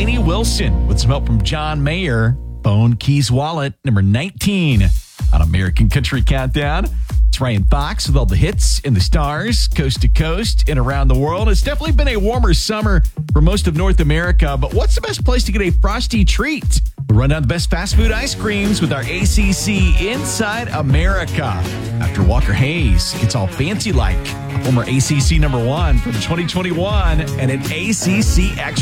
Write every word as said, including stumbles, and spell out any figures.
Lainey Wilson with some help from John Mayer. Phone Keys Wallet, number nineteen on American Country Countdown. It's Ryan Fox with all the hits and the stars, coast to coast and around the world. It's definitely been a warmer summer for most of North America, but what's the best place to get a frosty treat? We'll run down the best fast food ice creams with our A C C Inside America. After Walker Hayes gets all fancy like a former A C C number one from twenty twenty-one and an A C C extra.